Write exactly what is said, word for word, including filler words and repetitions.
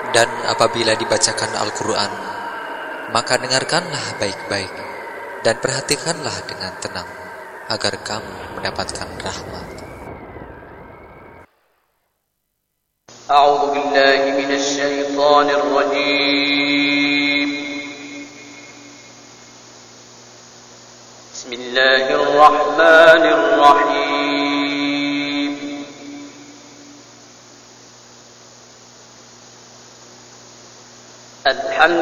Dan apabila dibacakan Al-Quran, maka dengarkanlah baik-baik dan perhatikanlah dengan tenang, agar kamu mendapatkan rahmat. A'udzu billahi minasy